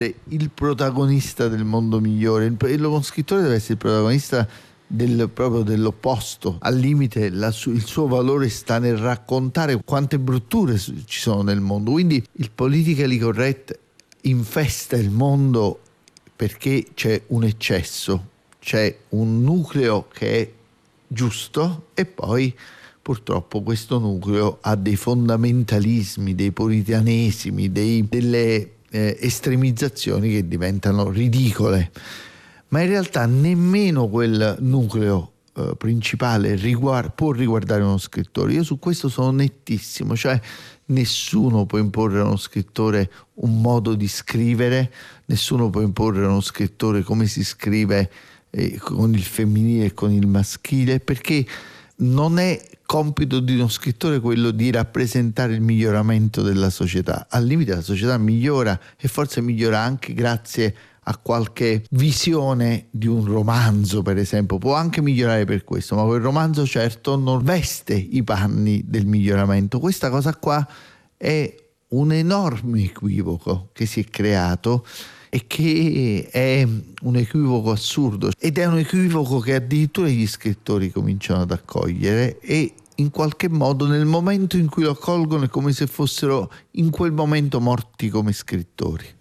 il protagonista del mondo migliore. Lo scrittore deve essere il protagonista proprio dell'opposto. Al limite il suo valore sta nel raccontare quante brutture ci sono nel mondo. Quindi il politically correct infesta il mondo perché c'è un eccesso, c'è un nucleo che è giusto e poi purtroppo questo nucleo ha dei fondamentalismi, dei puritanesimi, delle estremizzazioni che diventano ridicole. Ma in realtà nemmeno quel nucleo principale può riguardare uno scrittore. Io su questo sono nettissimo, cioè nessuno può imporre a uno scrittore un modo di scrivere, nessuno può imporre a uno scrittore come si scrive con il femminile e con il maschile, perché non è compito di uno scrittore quello di rappresentare il miglioramento della società. Al limite la società migliora e forse migliora anche grazie a qualche visione di un romanzo, per esempio. Può anche migliorare per questo, ma quel romanzo certo non veste i panni del miglioramento. Questa cosa qua è un enorme equivoco che si è creato e che è un equivoco assurdo, ed è un equivoco che addirittura gli scrittori cominciano ad accogliere, e in qualche modo nel momento in cui lo accolgono è come se fossero in quel momento morti come scrittori.